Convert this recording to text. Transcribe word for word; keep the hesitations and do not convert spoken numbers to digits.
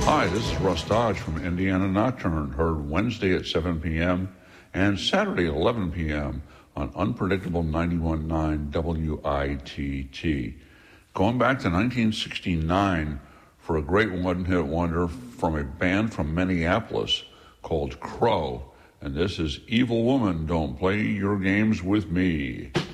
Hi, this is Russ Dodge from Indiana Nocturne, heard Wednesday at seven p.m. and Saturday at eleven p.m. on Unpredictable ninety-one point nine W I T T. Going back to nineteen sixty-nine for a great one-hit wonder from a band from Minneapolis called Crow, and this is Evil Woman, Don't Play Your Games With Me.